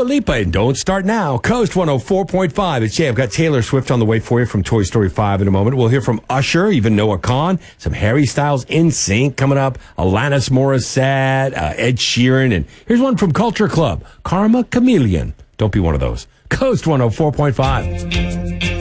Lipa and Don't Start Now. Coast 104.5. It's Jay. I've got Taylor Swift on the way for you from Toy Story 5 in a moment. We'll hear from Usher, even Noah Kahan, some Harry Styles, NSYNC coming up, Alanis Morissette, Ed Sheeran, and here's one from Culture Club, Karma Chameleon. Don't be one of those. Coast 104.5.